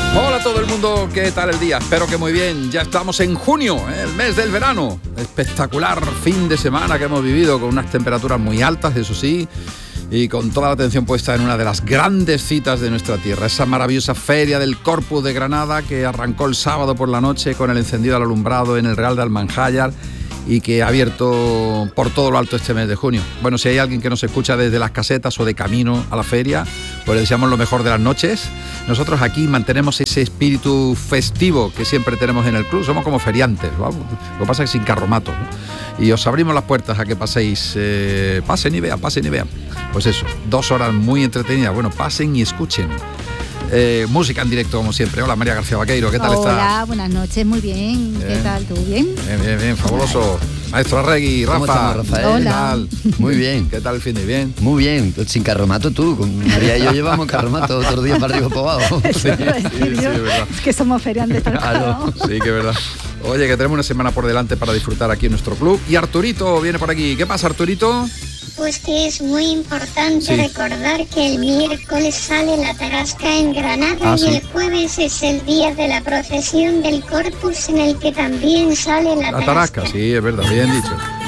Hola a todo el mundo, ¿qué tal el día? Espero que muy bien. Ya estamos en junio, el mes del verano. Espectacular fin de semana que hemos vivido con unas temperaturas muy altas, eso sí, y con toda la atención puesta en una de las grandes citas de nuestra tierra, esa maravillosa feria del Corpus de Granada que arrancó el sábado por la noche con el encendido al alumbrado en el Real de Almanjayar y que ha abierto por todo lo alto este mes de junio. Bueno, si hay alguien que nos escucha desde las casetas o de camino a la feria, pues le deseamos lo mejor de las noches. Nosotros aquí mantenemos ese espíritu festivo que siempre tenemos en el club, somos como feriantes, ¿no? Lo que pasa es que sin carromato, ¿no? Y os abrimos las puertas a que paséis, pasen y vean. Pues eso, 2 horas muy entretenidas, bueno, pasen y escuchen. Música en directo como siempre. Hola María García Vaqueiro, ¿qué tal estás? Hola, buenas noches, muy bien. ¿Qué tal tú? ¿Bien? Bien, fabuloso. Maestro Arregui, Rafa. ¿Cómo estamos, Rafael? Hola. ¿Qué tal? Muy bien. ¿Qué tal el fin de bien? Muy bien, sin carromato tú. Con María y yo llevamos carromato otro día para arriba y para abajo. Eso iba a decir yo. es verdad. Es que somos feriantes tal cual. Sí, que es verdad. Oye, que tenemos una semana por delante para disfrutar aquí en nuestro club. Y Arturito viene por aquí. ¿Qué pasa, Arturito? Pues que es muy importante recordar que el miércoles sale la Tarasca en Granada y el jueves es el día de la procesión del Corpus en el que también sale la La Tarasca, sí, es verdad, bien dicho.